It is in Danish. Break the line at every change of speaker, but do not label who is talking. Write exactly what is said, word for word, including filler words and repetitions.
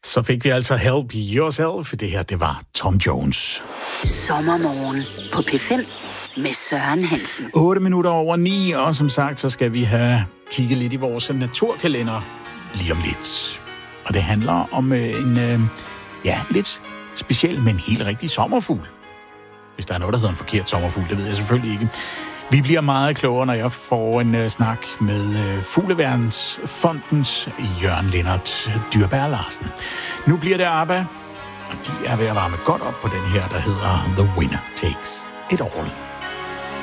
Så fik vi altså Help Yourself. Det her, det var Tom Jones.
Sommermorgen på P fem med Søren Hansen.
otte minutter over ni, og som sagt, så skal vi have kigget lidt i vores naturkalender lige om lidt. Og det handler om en, ja, lidt speciel, men helt rigtig sommerfugl. Hvis der er noget, der hedder en forkert sommerfugl, det ved jeg selvfølgelig ikke. Vi bliver meget klogere, når jeg får en uh, snak med uh, Fugleværnsfondens Jørgen Lennart Dyrberg Larsen. Nu bliver det ABBA, og de er ved at varme godt op på den her, der hedder The Winner Takes It All.